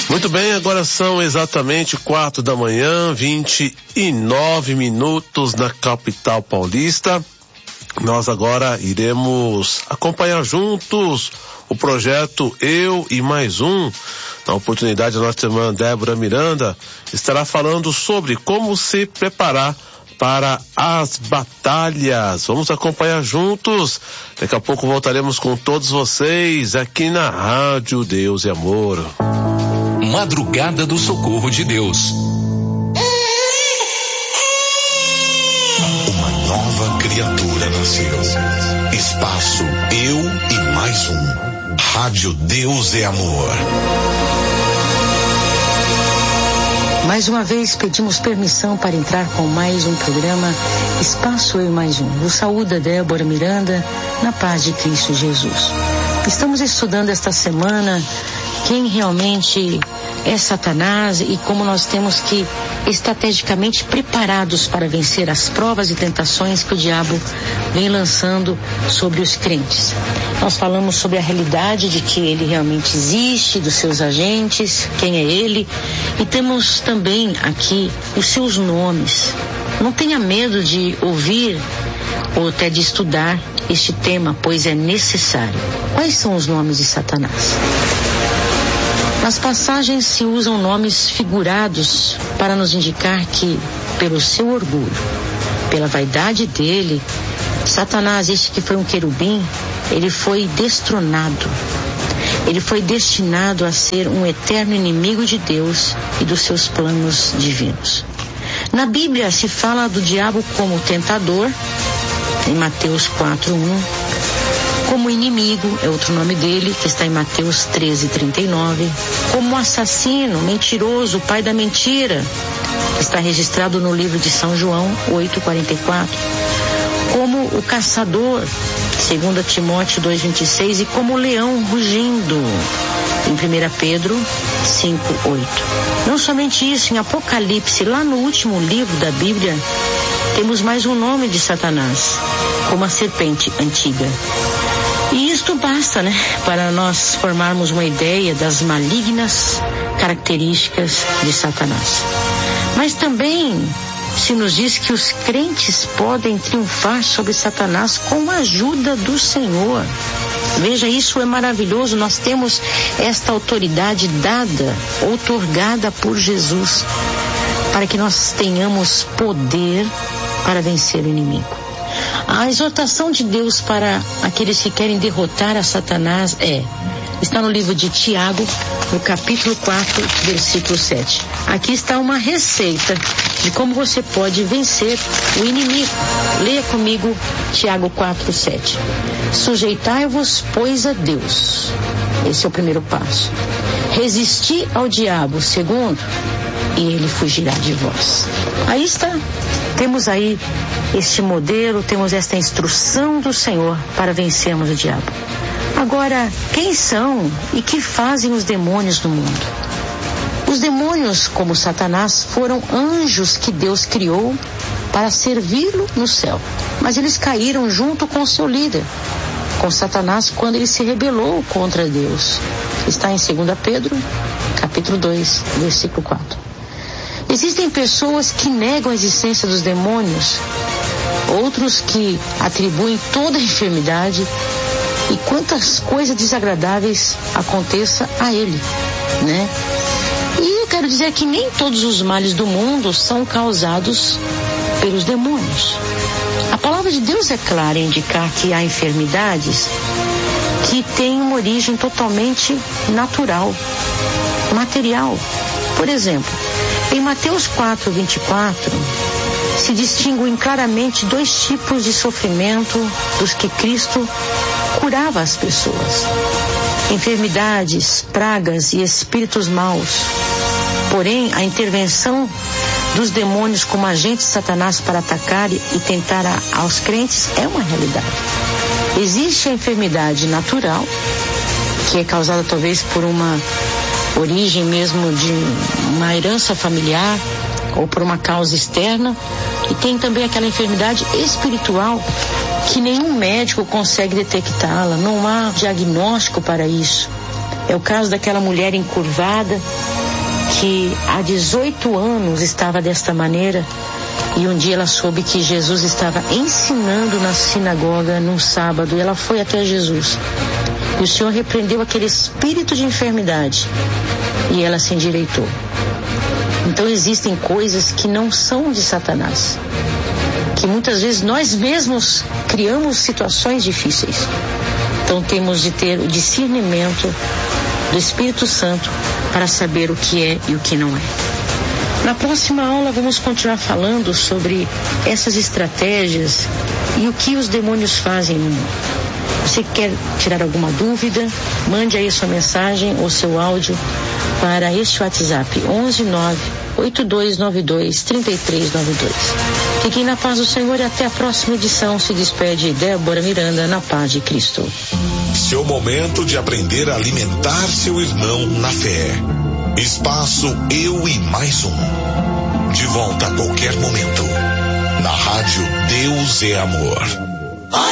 Muito bem, agora são exatamente 4 da manhã, 29 minutos na capital paulista. Nós agora iremos acompanhar juntos o projeto Eu e Mais Um. Na oportunidade, a nossa irmã Débora Miranda estará falando sobre como se preparar para as batalhas. Vamos acompanhar juntos. Daqui a pouco voltaremos com todos vocês aqui na Rádio Deus e Amor. Madrugada do Socorro de Deus. Uma nova criatura nasceu. Espaço Eu e Mais Um. Rádio Deus e Amor. Mais uma vez pedimos permissão para entrar com mais um programa Espaço Eu e Mais Um. Eu saúdo a Débora Miranda na paz de Cristo Jesus. Estamos estudando esta semana quem realmente é Satanás e como nós temos que estrategicamente preparados para vencer as provas e tentações que o diabo vem lançando sobre os crentes. Nós falamos sobre a realidade de que ele realmente existe, dos seus agentes, quem é ele, e temos também aqui os seus nomes. Não tenha medo de ouvir ou até de estudar este tema, pois é necessário. Quais são os nomes de Satanás? Nas passagens se usam nomes figurados para nos indicar que, pelo seu orgulho, pela vaidade dele, Satanás, este que foi um querubim, ele foi destronado. Ele foi destinado a ser um eterno inimigo de Deus e dos seus planos divinos. Na Bíblia se fala do diabo como tentador, em Mateus 4:1. Como inimigo, é outro nome dele, que está em Mateus 13:39. Como assassino, mentiroso, pai da mentira, que está registrado no livro de São João 8:44. Como o caçador, 2 Timóteo 2:26. E como o leão rugindo, em 1 Pedro 5:8. Não somente isso, em Apocalipse, lá no último livro da Bíblia, temos mais um nome de Satanás, como a serpente antiga. E isto basta, para nós formarmos uma ideia das malignas características de Satanás. Mas também se nos diz que os crentes podem triunfar sobre Satanás com a ajuda do Senhor. Veja, isso é maravilhoso. Nós temos esta autoridade dada, outorgada por Jesus, para que nós tenhamos poder para vencer o inimigo. A exortação de Deus para aqueles que querem derrotar a Satanás está no livro de Tiago, no capítulo 4, versículo 7. Aqui está uma receita de como você pode vencer o inimigo. Leia comigo Tiago 4:7. Sujeitai-vos, pois, a Deus. Esse é o primeiro passo. Resisti ao diabo, segundo, e ele fugirá de vós. Aí está. Temos aí este modelo, temos esta instrução do Senhor para vencermos o diabo. Agora, quem são e que fazem os demônios no mundo? Os demônios, como Satanás, foram anjos que Deus criou para servi-lo no céu. Mas eles caíram junto com seu líder, com Satanás, quando ele se rebelou contra Deus. Está em 2 Pedro, capítulo 2, versículo 4. Existem pessoas que negam a existência dos demônios, outros que atribuem toda a enfermidade e quantas coisas desagradáveis aconteça a ele, E eu quero dizer que nem todos os males do mundo são causados pelos demônios. A palavra de Deus é clara em indicar que há enfermidades que têm uma origem totalmente natural, material. Por exemplo, em Mateus 4:24, se distinguem claramente dois tipos de sofrimento dos que Cristo curava as pessoas: enfermidades, pragas e espíritos maus. Porém, a intervenção dos demônios como agentes de Satanás para atacar e tentar aos crentes é uma realidade. Existe a enfermidade natural, que é causada talvez por uma origem mesmo de uma herança familiar ou por uma causa externa, e tem também aquela enfermidade espiritual que nenhum médico consegue detectá-la, não há diagnóstico para isso. É o caso daquela mulher encurvada que há 18 anos estava desta maneira, e um dia ela soube que Jesus estava ensinando na sinagoga num sábado, e ela foi até Jesus. E o Senhor repreendeu aquele espírito de enfermidade, e ela se endireitou. Então existem coisas que não são de Satanás, que muitas vezes nós mesmos criamos situações difíceis. Então temos de ter o discernimento do Espírito Santo para saber o que é e o que não é. Na próxima aula vamos continuar falando sobre essas estratégias e o que os demônios fazem no mundo. Você quer tirar alguma dúvida? Mande aí sua mensagem ou seu áudio para este WhatsApp 11982923392. Fiquem na paz do Senhor e até a próxima edição. Se despede Débora Miranda, na paz de Cristo. Seu momento de aprender a alimentar seu irmão na fé. Espaço Eu e Mais Um. De volta a qualquer momento. Na rádio Deus é Amor.